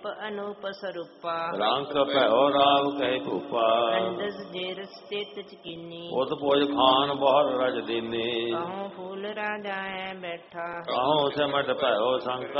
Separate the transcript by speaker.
Speaker 1: ਰੂਪ ਅਨੂਪ ਸਰੂਪਾ
Speaker 2: ਰੰਗ ਭੈਓ ਰਾਮ ਕਹਿ ਭੂਪਾ
Speaker 1: ਅੰਡਜ ਜੇ ਰਸ ਚਿਤ ਚਕੀਨੀ
Speaker 2: ਉਤ ਪੁਜ ਖਾਨ ਬਹੁਰ ਰਜ ਦੀਨੀ
Speaker 1: ਕਹੂੰ ਫੂਲ ਰਾਜਾ ਹੈ ਬੈਠਾ
Speaker 2: ਕਹੂੰ ਸਿਮਟ ਭੈਓ ਸੰਕ